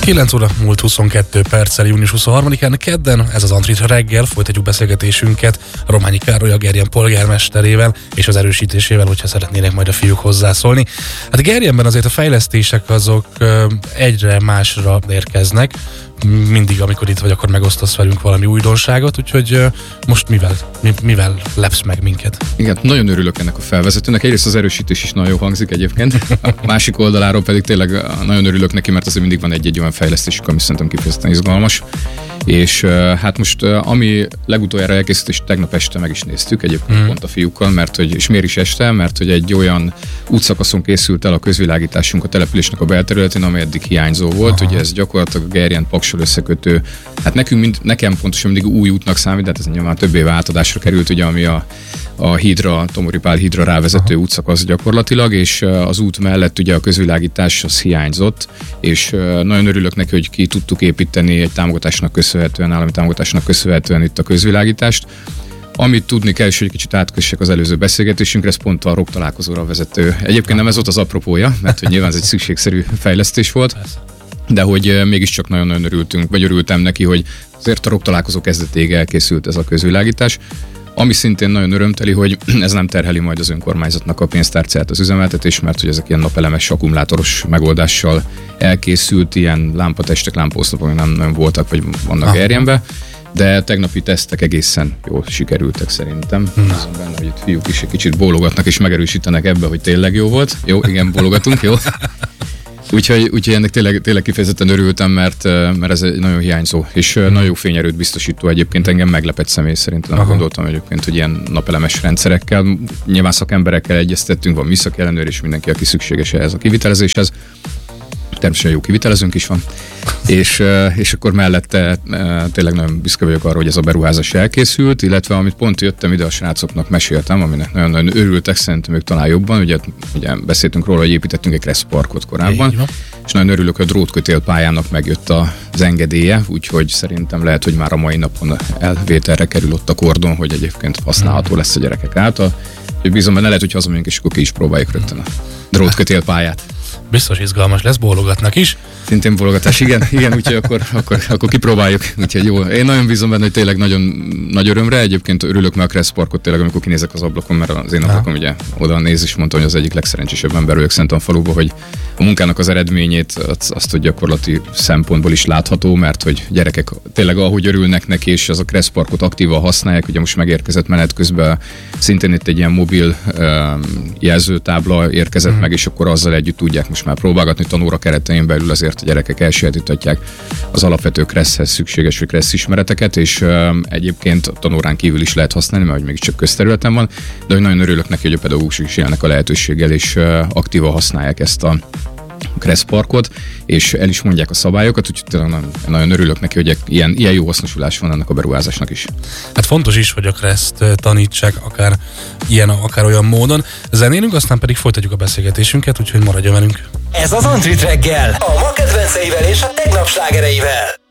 9 óra múlt 22 perccel, június 23-án kedden, ez az Antrit reggel, folytatjuk beszélgetésünket Rományi Károly, a Gerjen polgármesterével és az erősítésével, hogyha szeretnének majd a fiúk hozzászólni. Hát Gerjenben azért a fejlesztések azok egyre másra érkeznek, mindig, amikor itt vagy, akkor megosztasz velünk valami újdonságot, úgyhogy most mivel lepsz meg minket? Igen, nagyon örülök ennek a felvezetőnek. Egyrészt az erősítés is nagyon jó hangzik egyébként. A másik oldaláról pedig tényleg nagyon örülök neki, mert azért mindig van egy-egy olyan fejlesztésük, ami szerintem kifejezetten izgalmas. És hát most, ami legutoljára elkészült, és tegnap este meg is néztük egyébként pont a fiúkkal, és miért is este? Mert hogy egy olyan útszakaszon készült el a közvilágításunk a településnek a belterületén, ami eddig hiányzó volt. Ugye ez gyakorlatilag a Gerjen-Paksor összekötő, hát nekem pontosan mindig új útnak számít, de hát ez nyilván több éve átadásra került, ugye, ami a hídra, Tomori Pál hídra rávezető útszakasz gyakorlatilag, és az út mellett ugye a közvilágítás az hiányzott, és nagyon örülök neki, hogy ki tudtuk építeni egy támogatásnak köszönhetően, állami támogatásnak köszönhetően itt a közvilágítást. Amit tudni kell, és hogy kicsit átkössek az előző beszélgetésünkre, ez pont a ROK találkozóra vezető. Egyébként nem ez volt az apropója, mert hogy nyilván ez egy szükségszerű fejlesztés volt, de hogy mégiscsak nagyon örültem neki, hogy azért a ROK találkozó kezdetéig elkészült ez a közvilágítás. Ami szintén nagyon örömteli, hogy ez nem terheli majd az önkormányzatnak a pénztárcáját az üzemeltetés, mert hogy ezek ilyen napelemes, akkumulátoros megoldással elkészült, ilyen lámpatestek, lámpaoszlopok nem voltak, vagy vannak Gerjenben, de tegnapi tesztek egészen jól sikerültek szerintem. Azon benne, hogy itt fiúk is egy kicsit bólogatnak és megerősítenek ebbe, hogy tényleg jó volt. Jó, igen, bólogatunk, jó. Úgyhogy ennek tényleg kifejezetten örültem, mert ez egy nagyon hiányzó, és nagyon jó fényerőt biztosító. Egyébként engem meglepett személy szerint. Nem gondoltam egyébként, hogy ilyen napelemes rendszerekkel, nyilván szakemberekkel egyeztettünk, van műszaki ellenőr és mindenki, aki szükséges ehhez a kivitelezéshez. Természetesen jó kivitelezőnk is van. És akkor mellette tényleg nagyon büszke vagyok arra, hogy ez a beruházás elkészült, illetve amit pont jöttem ide, a srácoknak meséltem, aminek nagyon örültek, szerintem ők talán jobban. Ugye beszéltünk róla, hogy építettünk egy kresszparkot korábban, és nagyon örülök, hogy a drótkötélpályának megjött az engedélye, úgyhogy szerintem lehet, hogy már a mai napon elvételre kerül ott a kordon, hogy egyébként használható lesz a gyerekek által. Úgyhogy bízom benne, lehet, hogy hazamegyünk, és akkor ki is próbáljuk rögtön a drótkötélpályát. Biztos izgalmas lesz, bólogatnak is. Szintén bólogatás, igen, úgyhogy akkor kipróbáljuk. Úgyhogy jó. Én nagyon bízom benne, hogy tényleg nagyon nagy örömre. Egyébként örülök meg a kresszparkot tényleg, amikor kinézek az ablakon, mert az én ablakom ugye oda néz, és mondta, hogy az egyik legszerencsésebb ember vagyok szerintem a faluban, hogy a munkának az eredményét azt hogy gyakorlati szempontból is látható, mert hogy gyerekek tényleg ahogy örülnek neki, és az a kresszparkot aktívan használják, ugye most megérkezett menet közben szintén itt egy ilyen mobil jelzőtábla érkezett meg, és akkor azzal együtt tudják most már próbálgatni tanóra keretein belül, azért a gyerekek elsajátítatják az alapvető kresszhez szükséges vagy kressz ismereteket, és egyébként a tanórán kívül is lehet használni, mert mégiscsak közterületen van, de hogy nagyon örülök neki, hogy a pedagógusok is élnek a lehetőséggel, és aktívan használják ezt a kresszparkot, és el is mondják a szabályokat, úgyhogy nagyon örülök neki, hogy ilyen jó hasznosulás van ennek a beruházásnak is. Hát fontos is, hogy a kreszt tanítsák akár ilyen, akár olyan módon. Zenélünk, aztán pedig folytatjuk a beszélgetésünket, úgyhogy maradjon velünk. Ez az Antrit reggel, a ma kedvenceivel és a tegnap slágereivel.